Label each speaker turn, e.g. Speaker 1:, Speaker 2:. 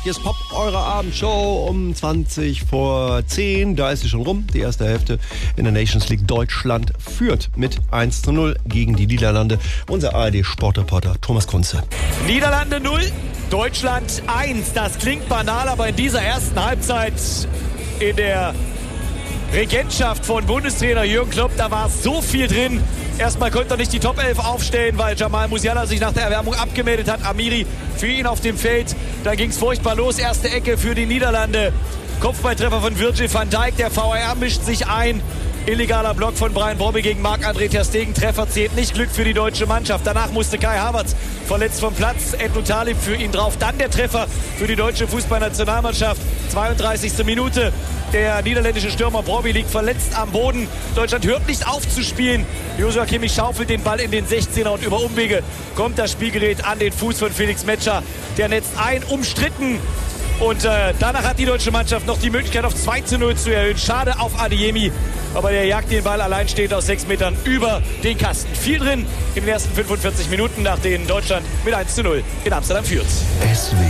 Speaker 1: Hier ist Pop, eure Abendshow um 20 vor 10. Da ist sie schon rum, die erste Hälfte in der Nations League. Deutschland führt mit 1:0 gegen die Niederlande. Unser ARD-Sportreporter Thomas Kunze.
Speaker 2: Niederlande 0, Deutschland 1. Das klingt banal, aber in dieser ersten Halbzeit in der Regentschaft von Bundestrainer Jürgen Klopp, da war so viel drin. Erstmal konnte er nicht die Top 11 aufstellen, weil Jamal Musiala sich nach der Erwärmung abgemeldet hat. Amiri für ihn auf dem Feld. Dann ging es furchtbar los. Erste Ecke für die Niederlande. Kopfballtreffer von Virgil van Dijk. Der VAR mischt sich ein. Illegaler Block von Brian Brobby gegen Marc-André ter Stegen. Treffer zählt nicht. Glück für die deutsche Mannschaft. Danach musste Kai Havertz verletzt vom Platz. Ednou Talib für ihn drauf. Dann der Treffer für die deutsche Fußballnationalmannschaft. 32. Minute. Der niederländische Stürmer Brobby liegt verletzt am Boden. Deutschland hört nicht auf zu spielen. Joshua Kimmich schaufelt den Ball in den 16er und über Umwege kommt das Spielgerät an den Fuß von Felix Metscher. Der netzt ein, umstritten. Und danach hat die deutsche Mannschaft noch die Möglichkeit auf 2:0 zu erhöhen. Schade auf Adeyemi, aber der jagt den Ball allein steht aus 6 Metern über den Kasten. Viel drin in den ersten 45 Minuten, nach denen Deutschland mit 1:0 in Amsterdam führt.